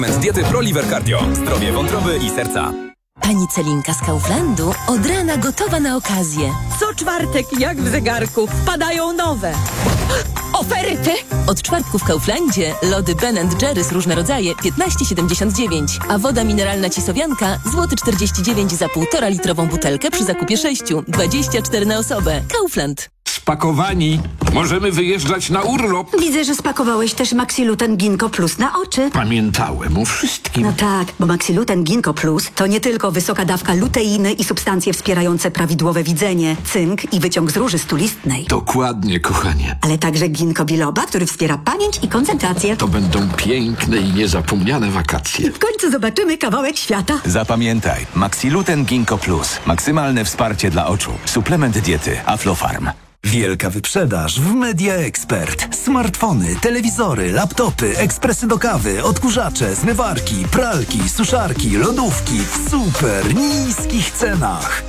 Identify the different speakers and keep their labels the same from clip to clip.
Speaker 1: Diety ProLiver Cardio. Zdrowie wątroby i serca.
Speaker 2: Pani Celinka z Kauflandu od rana gotowa na okazję.
Speaker 3: Co czwartek, jak w zegarku, wpadają nowe oferty.
Speaker 2: Od czwartku w Kauflandzie lody Ben & Jerry's różne rodzaje 15,79, a woda mineralna Cisowianka złoty 49 za 1,5 litrową butelkę przy zakupie 6, 24 na osobę. Kaufland.
Speaker 4: Spakowani. Możemy wyjeżdżać na urlop.
Speaker 5: Widzę, że spakowałeś też Maxiluten Ginkgo Plus na oczy.
Speaker 4: Pamiętałem o wszystkim.
Speaker 5: No tak, bo Maxiluten Ginkgo Plus to nie tylko wysoka dawka luteiny i substancje wspierające prawidłowe widzenie, cynk i wyciąg z róży stulistnej.
Speaker 4: Dokładnie, kochanie.
Speaker 5: Ale także ginkgo biloba, który wspiera pamięć i koncentrację.
Speaker 4: To będą piękne i niezapomniane wakacje.
Speaker 5: W końcu zobaczymy kawałek świata.
Speaker 1: Zapamiętaj, Maxiluten Ginkgo Plus. Maksymalne wsparcie dla oczu. Suplement diety Aflofarm.
Speaker 6: Wielka wyprzedaż w Media Expert. Smartfony, telewizory, laptopy, ekspresy do kawy, odkurzacze, zmywarki, pralki, suszarki, lodówki w super niskich cenach.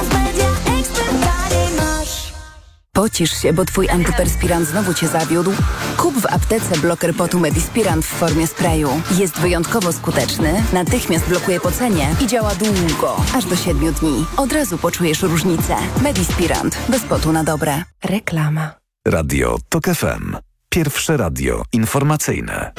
Speaker 7: Pocisz się, bo twój antyperspirant znowu cię zawiódł? Kup w aptece bloker potu Medispirant w formie sprayu. Jest wyjątkowo skuteczny, natychmiast blokuje pocenie i działa długo, aż do 7 dni. Od razu poczujesz różnicę. Medispirant. Bez potu na dobre. Reklama.
Speaker 6: Radio TOK FM. Pierwsze radio informacyjne.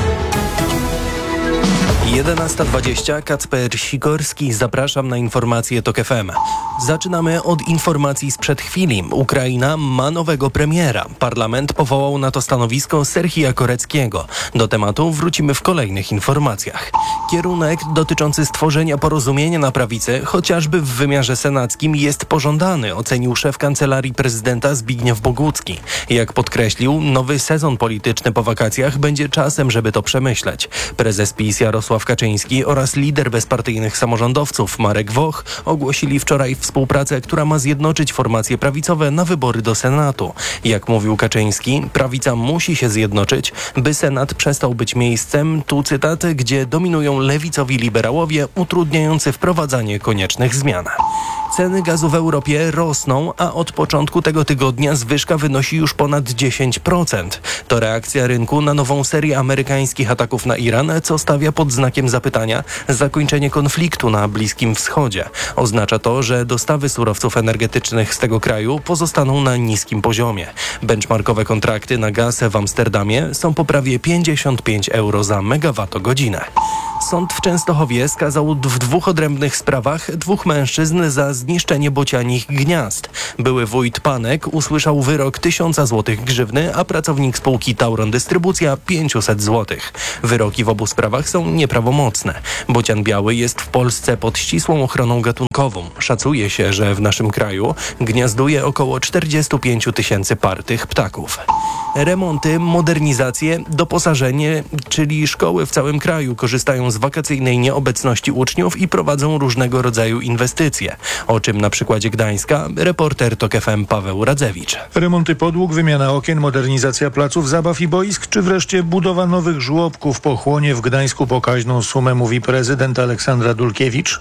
Speaker 8: 11:20. Kacper Sikorski. Zapraszam na informacje TOK FM. Zaczynamy od informacji sprzed chwili. Ukraina ma nowego premiera. Parlament powołał na to stanowisko Serhija Koreckiego. Do tematu wrócimy w kolejnych informacjach. Kierunek dotyczący stworzenia porozumienia na prawicy, chociażby w wymiarze senackim, jest pożądany, ocenił szef Kancelarii Prezydenta Zbigniew Bogucki. Jak podkreślił, nowy sezon polityczny po wakacjach będzie czasem, żeby to przemyśleć. Prezes PiS Jarosław Kaczyński oraz lider bezpartyjnych samorządowców Marek Woch ogłosili wczoraj współpracę, która ma zjednoczyć formacje prawicowe na wybory do Senatu. Jak mówił Kaczyński, prawica musi się zjednoczyć, by Senat przestał być miejscem, tu cytat, gdzie dominują lewicowi liberałowie utrudniający wprowadzanie koniecznych zmian. Ceny gazu w Europie rosną, a od początku tego tygodnia zwyżka wynosi już ponad 10%. To reakcja rynku na nową serię amerykańskich ataków na Iran, co stawia pod znakiem zapytania zakończenie konfliktu na Bliskim Wschodzie. Oznacza to, że dostawy surowców energetycznych z tego kraju pozostaną na niskim poziomie. Benchmarkowe kontrakty na gaz w Amsterdamie są po prawie 55 euro za megawattogodzinę. Sąd w Częstochowie skazał w 2 odrębnych sprawach 2 mężczyzn za zniszczenie bocianich gniazd. Były wójt Panek usłyszał wyrok 1000 zł grzywny, a pracownik spółki Tauron Dystrybucja 500 zł. Wyroki w obu sprawach są nieprawomocne. Bocian biały jest w Polsce pod ścisłą ochroną gatunkową. Szacuje się, że w naszym kraju gniazduje około 45 000 par tych ptaków. Remonty, modernizacje, doposażenie, czyli szkoły w całym kraju korzystają z wakacyjnej nieobecności uczniów i prowadzą różnego rodzaju inwestycje. O czym na przykładzie Gdańska reporter TOK FM Paweł Radzewicz.
Speaker 9: Remonty podłóg, wymiana okien, modernizacja placów zabaw i boisk, czy wreszcie budowa nowych żłobków pochłonie w Gdańsku pokaźną sumę, mówi prezydent Aleksandra Dulkiewicz.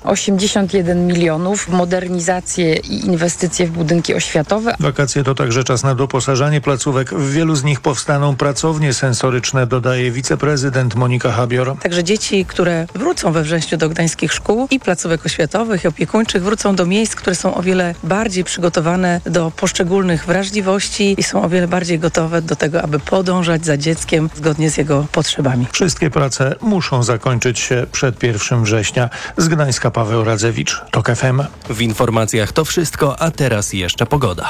Speaker 10: 81 milionów, modernizacje i inwestycje w budynki oświatowe.
Speaker 9: Wakacje to także czas na doposażanie placówek. W wielu z nich powstaną pracownie sensoryczne, dodaje wiceprezydent Monika Habior.
Speaker 10: Także dzieci, które wrócą we wrześniu do gdańskich szkół i placówek oświatowych i opiekuńczych, wrócą do miejsc, które są o wiele bardziej przygotowane do poszczególnych wrażliwości i są o wiele bardziej gotowe do tego, aby podążać za dzieckiem zgodnie z jego potrzebami.
Speaker 9: Wszystkie prace muszą zakończyć się przed 1 września. Z Gdańska Paweł Radzewicz, TOK FM.
Speaker 8: W informacjach to wszystko, a teraz jeszcze pogoda.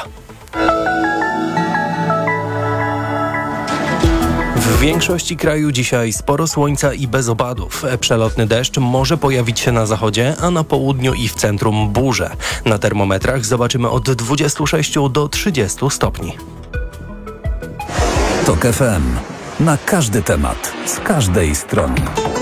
Speaker 8: W większości kraju dzisiaj sporo słońca i bez opadów. Przelotny deszcz może pojawić się na zachodzie, a na południu i w centrum burze. Na termometrach zobaczymy od 26 do 30 stopni.
Speaker 6: TOK FM. Na każdy temat, z każdej strony.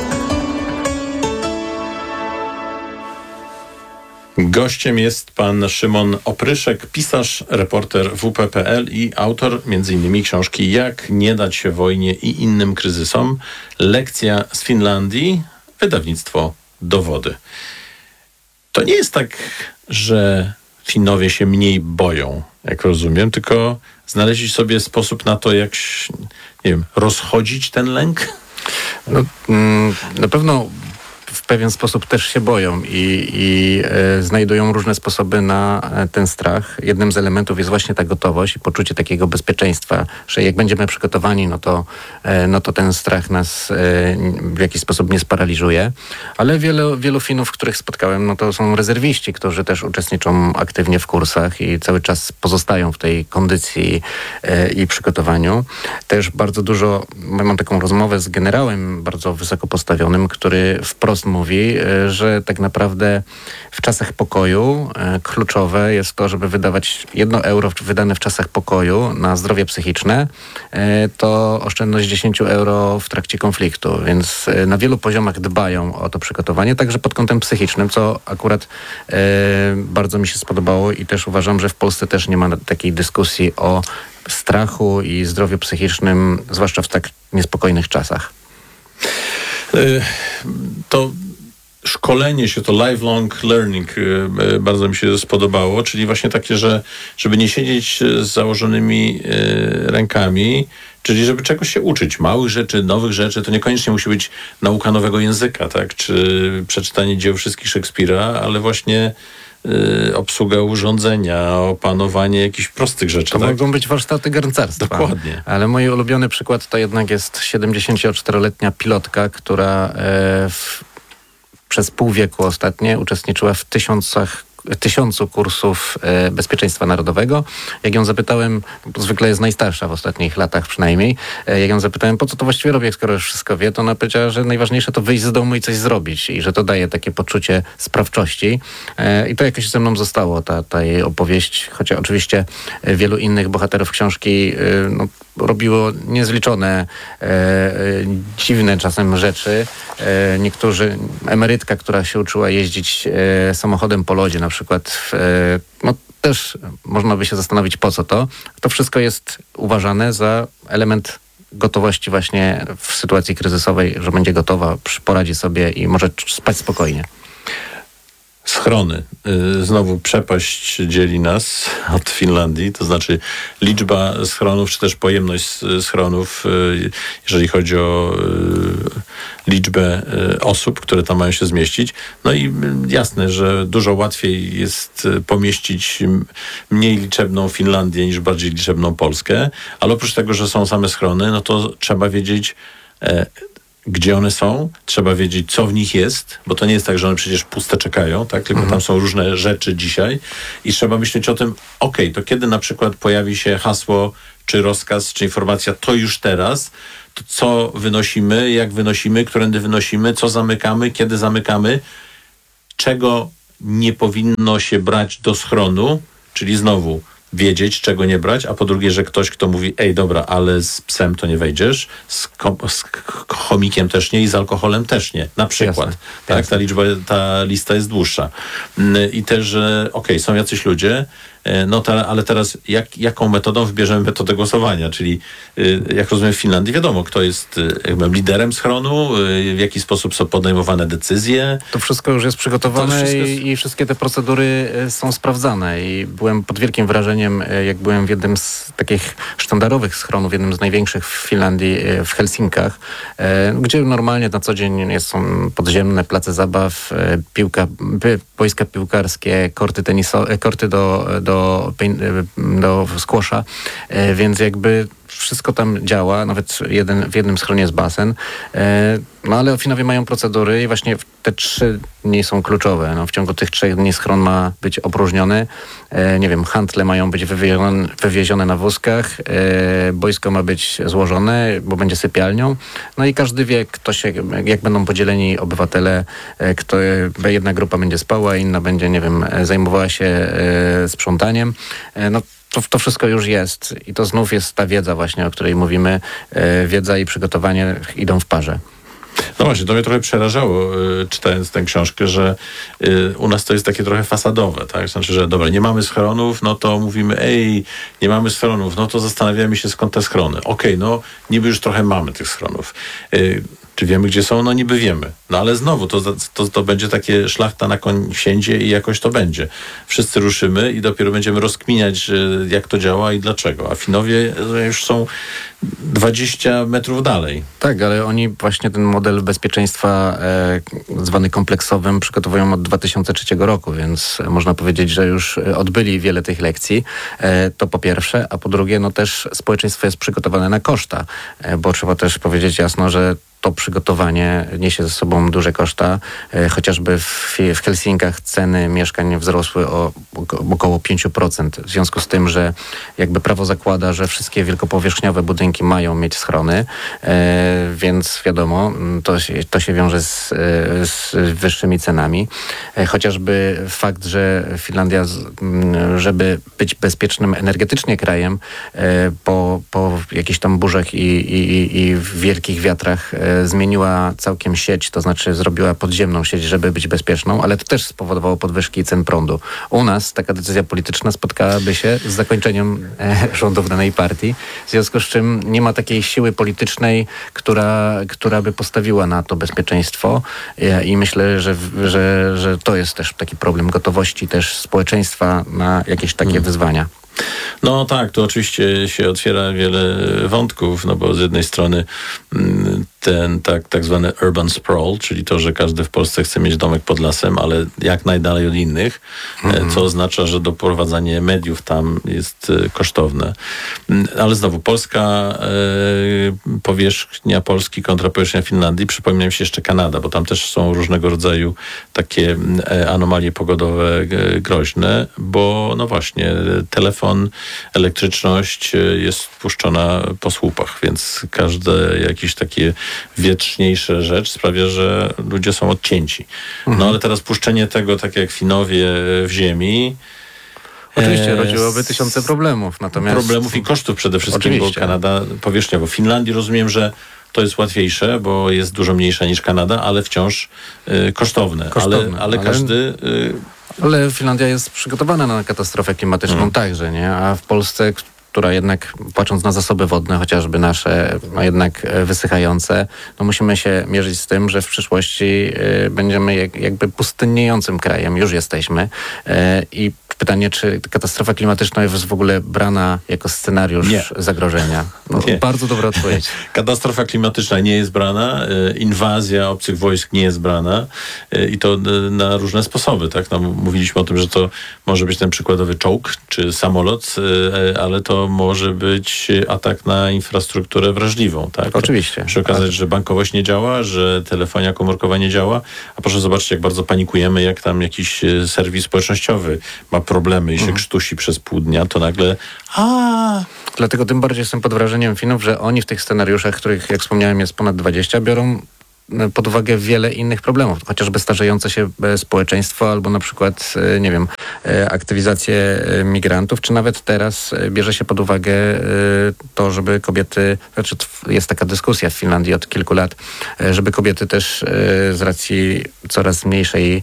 Speaker 11: Gościem jest pan Szymon Opryszek, pisarz, reporter WP.pl i autor m.in. książki Jak nie dać się wojnie i innym kryzysom. Lekcja z Finlandii, wydawnictwo Dowody. To nie jest tak, że Finowie się mniej boją, jak rozumiem, tylko znaleźli sobie sposób na to, jak, nie wiem, rozchodzić ten lęk?
Speaker 12: Na pewno w pewien sposób też się boją i znajdują różne sposoby na ten strach. Jednym z elementów jest właśnie ta gotowość i poczucie takiego bezpieczeństwa, że jak będziemy przygotowani, no to ten strach nas w jakiś sposób nie sparaliżuje. Ale wielu Finów, których spotkałem, no to są rezerwiści, którzy też uczestniczą aktywnie w kursach i cały czas pozostają w tej kondycji i przygotowaniu. Też bardzo dużo, mam taką rozmowę z generałem bardzo wysoko postawionym, który wprost mówi, że tak naprawdę w czasach pokoju kluczowe jest to, żeby wydawać 1 euro wydane w czasach pokoju na zdrowie psychiczne, to oszczędność 10 euro w trakcie konfliktu, więc na wielu poziomach dbają o to przygotowanie, także pod kątem psychicznym, co akurat bardzo mi się spodobało i też uważam, że w Polsce też nie ma takiej dyskusji o strachu i zdrowiu psychicznym, zwłaszcza w tak niespokojnych czasach.
Speaker 11: To szkolenie się, to lifelong learning bardzo mi się spodobało, czyli właśnie takie, że żeby nie siedzieć z założonymi rękami, czyli żeby czegoś się uczyć, małych rzeczy, nowych rzeczy, to niekoniecznie musi być nauka nowego języka, tak, czy przeczytanie dzieł wszystkich Szekspira, ale właśnie obsługa urządzenia, opanowanie jakichś prostych rzeczy.
Speaker 12: To mogą być warsztaty garncarstwa.
Speaker 11: Dokładnie.
Speaker 12: Ale mój ulubiony przykład to jednak jest 74-letnia pilotka, która przez pół wieku ostatnie uczestniczyła w 1000 kursów bezpieczeństwa narodowego. Jak ją zapytałem, bo zwykle jest najstarsza w ostatnich latach przynajmniej, jak ją zapytałem, po co to właściwie robię, skoro już wszystko wie, to ona powiedziała, że najważniejsze to wyjść z domu i coś zrobić i że to daje takie poczucie sprawczości. I to jakoś ze mną zostało, ta jej opowieść, chociaż oczywiście wielu innych bohaterów książki robiło niezliczone dziwne czasem rzeczy. Niektórzy, emerytka, która się uczyła jeździć samochodem po lodzie, na przykład też można by się zastanowić, po co to. To wszystko jest uważane za element gotowości właśnie w sytuacji kryzysowej, że będzie gotowa, poradzi sobie i może spać spokojnie.
Speaker 11: Schrony. Znowu przepaść dzieli nas od Finlandii, to znaczy liczba schronów, czy też pojemność schronów, jeżeli chodzi o liczbę osób, które tam mają się zmieścić. No i jasne, że dużo łatwiej jest pomieścić mniej liczebną Finlandię niż bardziej liczebną Polskę, ale oprócz tego, że są same schrony, no to trzeba wiedzieć, gdzie one są, trzeba wiedzieć, co w nich jest, bo to nie jest tak, że one przecież puste czekają, tak? Tylko tam są różne rzeczy dzisiaj i trzeba myśleć o tym, to kiedy na przykład pojawi się hasło, czy rozkaz, czy informacja, to już teraz, to co wynosimy, jak wynosimy, którędy wynosimy, co zamykamy, kiedy zamykamy, czego nie powinno się brać do schronu, czyli znowu wiedzieć, czego nie brać, a po drugie, że ktoś, kto mówi, dobra, ale z psem to nie wejdziesz, z chomikiem też nie i z alkoholem też nie. Na przykład. Jasne, tak? Jasne. Ta lista jest dłuższa. I też, że są jacyś ludzie, ale teraz jaką metodą wybierzemy metodę głosowania? Czyli jak rozumiem w Finlandii wiadomo, kto jest liderem schronu, w jaki sposób są podejmowane decyzje.
Speaker 12: To wszystko już jest przygotowane i wszystkie te procedury są sprawdzane i byłem pod wielkim wrażeniem, jak byłem w jednym z takich sztandarowych schronów, jednym z największych w Finlandii, w Helsinkach, gdzie normalnie na co dzień są podziemne place zabaw, boiska piłkarskie, korty do squasha, więc jakby wszystko tam działa, nawet w jednym schronie jest basen, ale Finowie mają procedury i właśnie te 3 dni są kluczowe. W ciągu tych 3 dni schron ma być opróżniony, handle mają być wywiezione na wózkach, boisko ma być złożone, bo będzie sypialnią, i każdy wie, jak będą podzieleni obywatele, jedna grupa będzie spała, inna będzie, zajmowała się sprzątaniem. To wszystko już jest i to znów jest ta wiedza właśnie, o której mówimy. Wiedza i przygotowanie idą w parze.
Speaker 11: No właśnie, to mnie trochę przerażało, czytając tę książkę, że u nas to jest takie trochę fasadowe, tak? Znaczy, że dobra, nie mamy schronów, no to mówimy, nie mamy schronów, no to zastanawiamy się, skąd te schrony. Niby już trochę mamy tych schronów. Czy wiemy, gdzie są? No niby wiemy. No ale znowu, to będzie takie szlachta na koń wsiędzie i jakoś to będzie. Wszyscy ruszymy i dopiero będziemy rozkminiać, jak to działa i dlaczego. A Finowie już są 20 metrów dalej.
Speaker 12: Tak, ale oni właśnie ten model bezpieczeństwa zwany kompleksowym przygotowują od 2003 roku, więc można powiedzieć, że już odbyli wiele tych lekcji. To po pierwsze, a po drugie, no też społeczeństwo jest przygotowane na koszta, bo trzeba też powiedzieć jasno, że to przygotowanie niesie ze sobą duże koszta. Chociażby w Helsinkach ceny mieszkań wzrosły o około 5%. W związku z tym, że jakby prawo zakłada, że wszystkie wielkopowierzchniowe budynki mają mieć schrony, więc wiadomo, to się wiąże z wyższymi cenami. Chociażby fakt, że Finlandia, żeby być bezpiecznym energetycznie krajem, po jakichś tam burzach i wielkich wiatrach zmieniła całkiem sieć, to znaczy zrobiła podziemną sieć, żeby być bezpieczną, ale to też spowodowało podwyżki cen prądu. U nas taka decyzja polityczna spotkałaby się z zakończeniem rządów danej partii, w związku z czym nie ma takiej siły politycznej, która by postawiła na to bezpieczeństwo i myślę, że to jest też taki problem gotowości też społeczeństwa na jakieś takie wyzwania.
Speaker 11: No tak, tu oczywiście się otwiera wiele wątków, no bo z jednej strony ten tak zwany urban sprawl, czyli to, że każdy w Polsce chce mieć domek pod lasem, ale jak najdalej od innych, co oznacza, że doprowadzanie mediów tam jest kosztowne. Ale znowu, powierzchnia Polski kontra powierzchnia Finlandii, przypomina mi się jeszcze Kanada, bo tam też są różnego rodzaju takie anomalie pogodowe groźne, bo no właśnie, telefon, elektryczność jest puszczona po słupach, więc każde jakieś takie wietrzniejsze rzecz sprawia, że ludzie są odcięci. No ale teraz puszczenie tego, tak jak Finowie, w ziemi,
Speaker 12: oczywiście rodziłoby tysiące problemów. Natomiast
Speaker 11: problemów i kosztów przede wszystkim,
Speaker 12: oczywiście.
Speaker 11: Bo Kanada powierzchniowo. W Finlandii rozumiem, że to jest łatwiejsze, bo jest dużo mniejsza niż Kanada, ale wciąż kosztowne. Ale każdy...
Speaker 12: Ale Finlandia jest przygotowana na katastrofę klimatyczną także, nie? A w Polsce, która jednak, patrząc na zasoby wodne, chociażby nasze, no jednak wysychające, no musimy się mierzyć z tym, że w przyszłości będziemy jakby pustynniejącym krajem, już jesteśmy. I pytanie, czy katastrofa klimatyczna jest w ogóle brana jako scenariusz zagrożenia? No, bardzo dobra odpowiedź.
Speaker 11: Katastrofa klimatyczna nie jest brana, inwazja obcych wojsk nie jest brana i to na różne sposoby, tak? No, mówiliśmy o tym, że to może być ten przykładowy czołg czy samolot, ale to może być atak na infrastrukturę wrażliwą, tak?
Speaker 12: Oczywiście.
Speaker 11: Przy okazji, że bankowość nie działa, że telefonia komórkowa nie działa, a proszę zobaczyć, jak bardzo panikujemy, jak tam jakiś serwis społecznościowy ma problemy i się krztusi przez pół dnia, to nagle
Speaker 12: Dlatego tym bardziej jestem pod wrażeniem Finów, że oni w tych scenariuszach, których jak wspomniałem jest ponad 20, biorą pod uwagę wiele innych problemów, chociażby starzejące się społeczeństwo albo na przykład, nie wiem, aktywizację migrantów, czy nawet teraz bierze się pod uwagę to, żeby kobiety, znaczy jest taka dyskusja w Finlandii od kilku lat, żeby kobiety też z racji coraz mniejszej,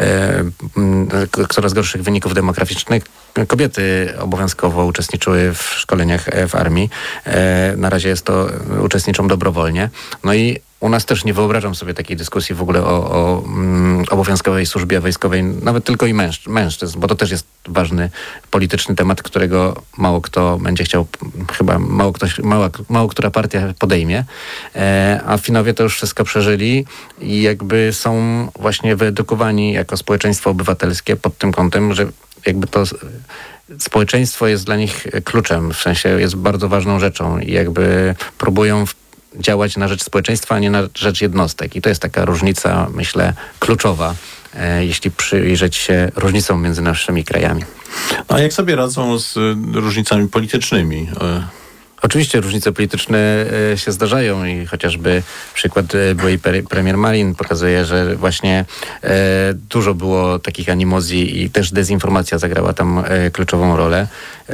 Speaker 12: coraz gorszych wyników demograficznych, kobiety obowiązkowo uczestniczyły w szkoleniach w armii. Na razie uczestniczą dobrowolnie. No i u nas też nie wyobrażam sobie takiej dyskusji w ogóle o obowiązkowej służbie wojskowej, nawet tylko i mężczyzn, bo to też jest ważny polityczny temat, którego mało kto będzie chciał, chyba mało która partia podejmie. A Finowie to już wszystko przeżyli i jakby są właśnie wyedukowani jako społeczeństwo obywatelskie pod tym kątem, że jakby to społeczeństwo jest dla nich kluczem, w sensie jest bardzo ważną rzeczą i jakby próbują działać na rzecz społeczeństwa, a nie na rzecz jednostek. I to jest taka różnica, myślę, kluczowa, jeśli przyjrzeć się różnicom między naszymi krajami.
Speaker 11: A jak sobie radzą z różnicami politycznymi?
Speaker 12: Oczywiście różnice polityczne się zdarzają i chociażby przykład byłej premier Malin pokazuje, że właśnie dużo było takich animozji i też dezinformacja zagrała tam kluczową rolę.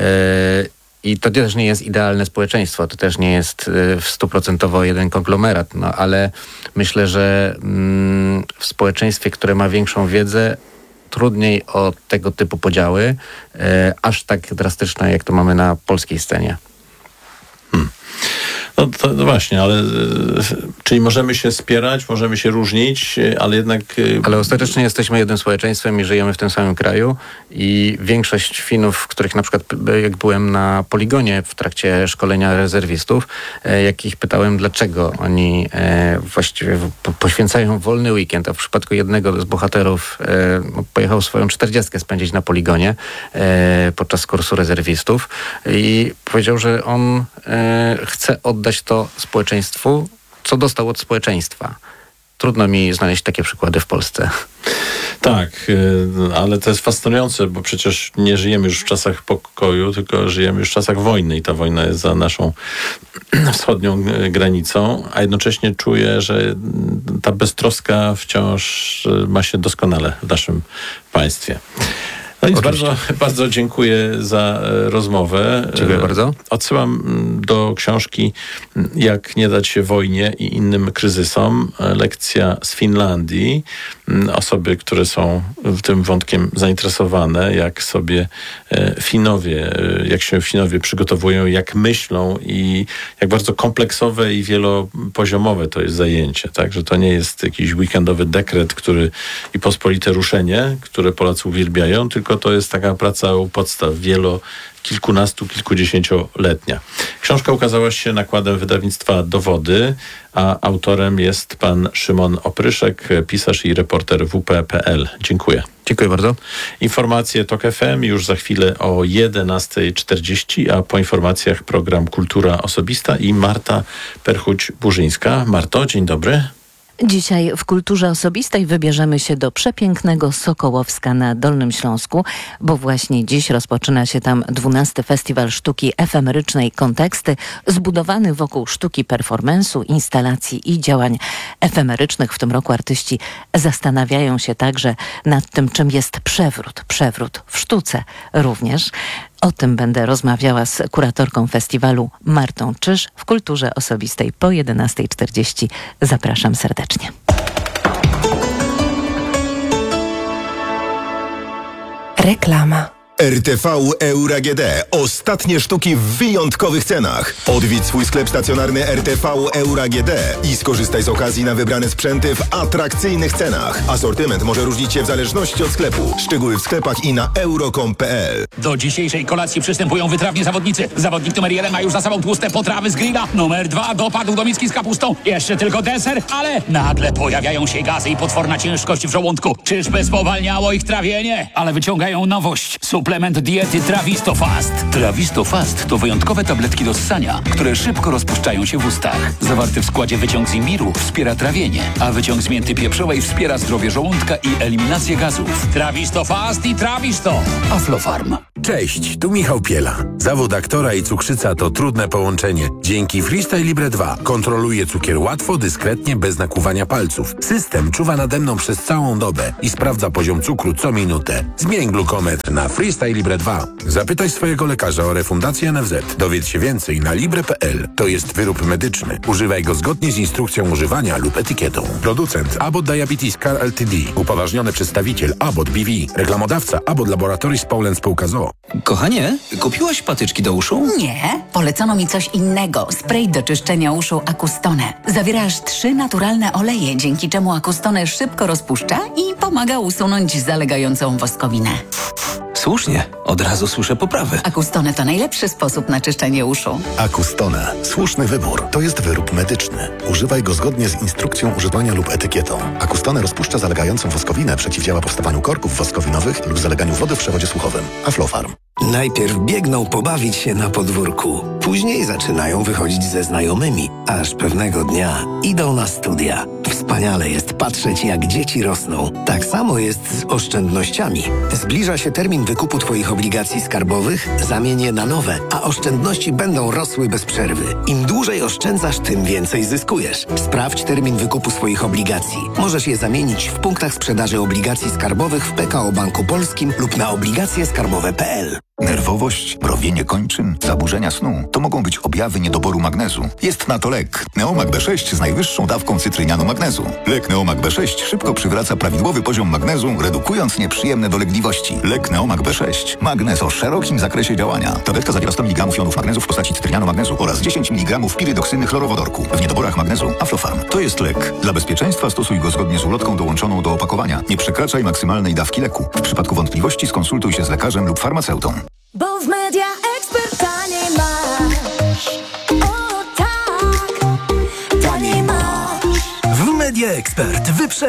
Speaker 12: I to też nie jest idealne społeczeństwo, to też nie jest w 100% jeden konglomerat, no ale myślę, że w społeczeństwie, które ma większą wiedzę, trudniej o tego typu podziały, aż tak drastyczne, jak to mamy na polskiej scenie.
Speaker 11: No właśnie, ale czyli możemy się spierać, możemy się różnić, ale jednak...
Speaker 12: Ale ostatecznie jesteśmy jednym społeczeństwem i żyjemy w tym samym kraju i większość Finów, których na przykład jak byłem na poligonie w trakcie szkolenia rezerwistów, jak ich pytałem, dlaczego oni właściwie poświęcają wolny weekend, a w przypadku jednego z bohaterów pojechał swoją 40 spędzić na poligonie podczas kursu rezerwistów i powiedział, że on chce oddać to społeczeństwu, co dostał od społeczeństwa. Trudno mi znaleźć takie przykłady w Polsce.
Speaker 11: Tak, ale to jest fascynujące, bo przecież nie żyjemy już w czasach pokoju, tylko żyjemy już w czasach wojny i ta wojna jest za naszą wschodnią granicą, a jednocześnie czuję, że ta beztroska wciąż ma się doskonale w naszym państwie. No i bardzo dziękuję za rozmowę.
Speaker 12: Dziękuję bardzo.
Speaker 11: Odsyłam do książki Jak nie dać się wojnie i innym kryzysom. Lekcja z Finlandii. Osoby, które są tym wątkiem zainteresowane, jak sobie jak się Finowie przygotowują, jak myślą i jak bardzo kompleksowe i wielopoziomowe to jest zajęcie. Tak? Że to nie jest jakiś weekendowy dekret, i pospolite ruszenie, które Polacy uwielbiają, tylko to jest taka praca u podstaw kilkudziesięcioletnia. Książka ukazała się nakładem wydawnictwa Dowody, a autorem jest pan Szymon Opryszek, pisarz i reporter WP.pl. Dziękuję.
Speaker 12: Dziękuję bardzo.
Speaker 11: Informacje TOK FM już za chwilę o 11:40, a po informacjach program Kultura Osobista i Marta Perchuć-Burzyńska. Marto, dzień dobry.
Speaker 13: Dzisiaj w Kulturze Osobistej wybierzemy się do przepięknego Sokołowska na Dolnym Śląsku, bo właśnie dziś rozpoczyna się tam 12. Festiwal Sztuki Efemerycznej Konteksty, zbudowany wokół sztuki performance'u, instalacji i działań efemerycznych. W tym roku artyści zastanawiają się także nad tym, czym jest przewrót w sztuce również. O tym będę rozmawiała z kuratorką festiwalu Martą Czyż w Kulturze Osobistej po 11:40. Zapraszam serdecznie.
Speaker 14: Reklama. RTV Euro AGD. Ostatnie sztuki w wyjątkowych cenach. Odwiedź swój sklep stacjonarny RTV Euro AGD i skorzystaj z okazji na wybrane sprzęty w atrakcyjnych cenach. Asortyment może różnić się w zależności od sklepu. Szczegóły w sklepach i na euro.com.pl.
Speaker 15: Do dzisiejszej kolacji przystępują wytrawni zawodnicy. Zawodnik numer 1 ma już za sobą tłuste potrawy z grilla. Numer 2 dopadł do miski z kapustą. Jeszcze tylko deser, ale nagle pojawiają się gazy i potworna ciężkość w żołądku. Czyżby spowalniało ich trawienie? Ale wyciągają nowość. Suplement diety Travistofast. Travistofast to wyjątkowe tabletki do ssania, które szybko rozpuszczają się w ustach. Zawarty w składzie wyciąg z imbiru wspiera trawienie, a wyciąg z mięty pieprzowej wspiera zdrowie żołądka i eliminację gazów. Travistofast i Travisto. Aflofarm.
Speaker 16: Cześć, tu Michał Piela. Zawód aktora i cukrzyca to trudne połączenie. Dzięki Freestyle Libre 2 kontroluję cukier łatwo, dyskretnie, bez nakłuwania palców. System czuwa nade mną przez całą dobę i sprawdza poziom cukru co minutę. Zmień glukometr na Freestyle Libre 2. Zapytaj swojego lekarza o refundację NFZ. Dowiedz się więcej na libre.pl. To jest wyrób medyczny. Używaj go zgodnie z instrukcją używania lub etykietą. Producent Abbott Diabetes Care Ltd. Upoważniony przedstawiciel Abbott BV. Reklamodawca Abbott Laboratories Poland Spółka z.o.o.
Speaker 17: Kochanie, kupiłaś patyczki do uszu?
Speaker 18: Nie, polecono mi coś innego. Spray do czyszczenia uszu Acustone. Zawiera aż 3 naturalne oleje, dzięki czemu Acustone szybko rozpuszcza i pomaga usunąć zalegającą woskowinę.
Speaker 17: Słusznie, od razu słyszę poprawę.
Speaker 18: Acustone to najlepszy sposób na czyszczenie uszu.
Speaker 19: Acustone. Słuszny wybór. To jest wyrób medyczny. Używaj go zgodnie z instrukcją używania lub etykietą. Acustone rozpuszcza zalegającą woskowinę, przeciwdziała powstawaniu korków woskowinowych lub zaleganiu wody w przewodzie słuchowym. Aflofarm.
Speaker 20: Najpierw biegną pobawić się na podwórku. Później zaczynają wychodzić ze znajomymi. Aż pewnego dnia idą na studia. Wspaniale jest patrzeć, jak dzieci rosną. Tak samo jest z oszczędnościami. Zbliża się termin wykupu Twoich obligacji skarbowych, zamień je na nowe, a oszczędności będą rosły bez przerwy. Im dłużej oszczędzasz, tym więcej zyskujesz. Sprawdź termin wykupu swoich obligacji. Możesz je zamienić w punktach sprzedaży obligacji skarbowych w PKO Banku Polskim lub na obligacjeskarbowe.pl.
Speaker 21: Nerwowość, mrowienie kończyn, zaburzenia snu to mogą być objawy niedoboru magnezu. Jest na to lek. Neomag B6 z najwyższą dawką cytrynianu magnezu. Lek Neomag B6 szybko przywraca prawidłowy poziom magnezu, redukując nieprzyjemne dolegliwości. Lek Neomag B6. Magnez o szerokim zakresie działania. Tabletka zawiera 100 mg jonów magnezu w postaci cytrynianu magnezu oraz 10 mg pirydoksyny chlorowodorku. W niedoborach magnezu Aflofarm. To jest lek. Dla bezpieczeństwa stosuj go zgodnie z ulotką dołączoną do opakowania. Nie przekraczaj maksymalnej dawki leku. W przypadku wątpliwości skonsultuj się z lekarzem lub farmaceutą.
Speaker 22: Bo w Media Expert taniej masz. O tak, taniej masz.
Speaker 6: W Media Expert